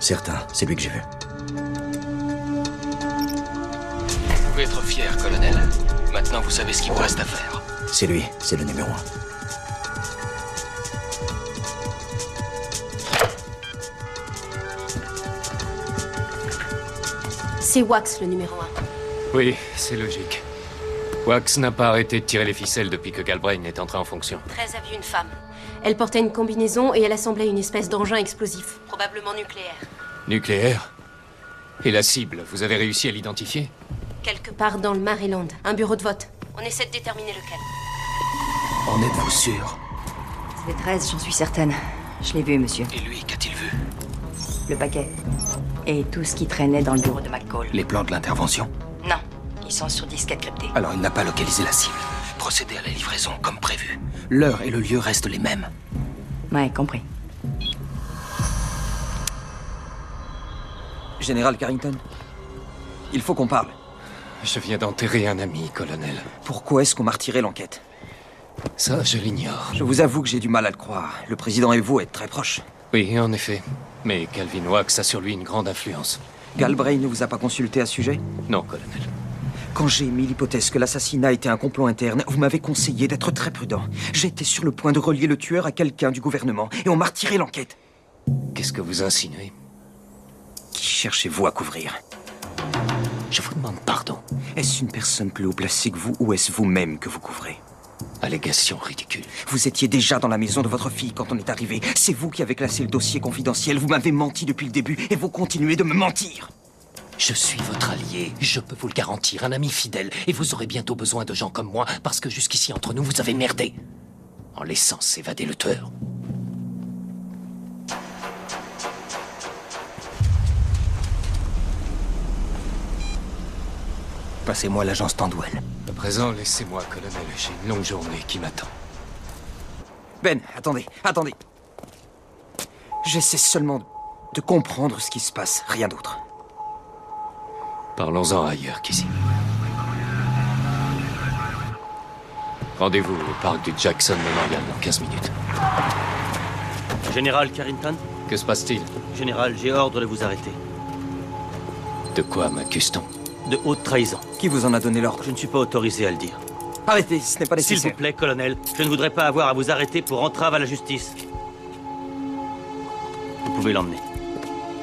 Certain, c'est lui que j'ai vu. Vous pouvez être fier, colonel. Maintenant, vous savez ce qu'il vous reste à faire. C'est lui, c'est le numéro 1. C'est Wax, le numéro 1. Oui, c'est logique. Wax n'a pas arrêté de tirer les ficelles depuis que Galbraith est entré en fonction. 13 a vu une femme. Elle portait une combinaison et elle assemblait une espèce d'engin explosif, probablement nucléaire. Nucléaire? Et la cible, vous avez réussi à l'identifier? Quelque part dans le Maryland, un bureau de vote. On essaie de déterminer lequel. En êtes-vous sûr? C'est 13, j'en suis certaine. Je l'ai vu, monsieur. Et lui, qu'a-t-il vu? Le paquet. Et tout ce qui traînait dans le bureau de McCall. Les plans de l'intervention? Non, ils sont sur disquette cryptée. Alors il n'a pas localisé la cible. Procédez à la livraison comme prévu. L'heure et le lieu restent les mêmes. Ouais, compris. Général Carrington, il faut qu'on parle. Je viens d'enterrer un ami, colonel. Pourquoi est-ce qu'on m'a retiré l'enquête? Ça, je l'ignore. Je vous avoue que j'ai du mal à le croire. Le président et vous êtes très proches. Oui, en effet. Mais Calvin Wax a sur lui une grande influence. Galbraith ne vous a pas consulté à ce sujet? Non, colonel. Quand j'ai émis l'hypothèse que l'assassinat était un complot interne, vous m'avez conseillé d'être très prudent. J'étais sur le point de relier le tueur à quelqu'un du gouvernement, et on m'a retiré l'enquête. Qu'est-ce que vous insinuez? Qui cherchez-vous à couvrir? Je vous demande pardon. Est-ce une personne plus haut placée que vous, ou est-ce vous-même que vous couvrez? Allégation ridicule. Vous étiez déjà dans la maison de votre fille quand on est arrivé. C'est vous qui avez classé le dossier confidentiel. Vous m'avez menti depuis le début, et vous continuez de me mentir. Je suis votre allié, je peux vous le garantir, un ami fidèle. Et vous aurez bientôt besoin de gens comme moi, parce que jusqu'ici, entre nous, vous avez merdé. En laissant s'évader le tueur. Passez-moi l'agent Standwell. À présent, laissez-moi, colonel. J'ai une longue journée qui m'attend. Ben, attendez. J'essaie seulement de comprendre ce qui se passe, rien d'autre. Parlons-en ailleurs qu'ici. Rendez-vous au parc du Jackson Memorial dans 15 minutes. Général Carrington? Que se passe-t-il? Général, j'ai ordre de vous arrêter. De quoi m'accuse-t-on? De haute trahison. Qui vous en a donné l'ordre? Je ne suis pas autorisé à le dire. Arrêtez, ce n'est pas S'il nécessaire. vous plaît, colonel, je ne voudrais pas avoir à vous arrêter pour entrave à la justice. Vous pouvez l'emmener.